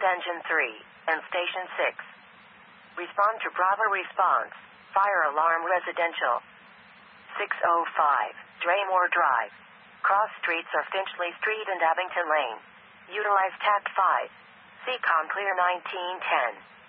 Engine 3, and Station 6. Respond to Bravo response. Fire alarm residential. 605, Draymore Drive. Cross streets are Finchley Street and Abington Lane. Utilize TAC 5. CCOM clear 1910.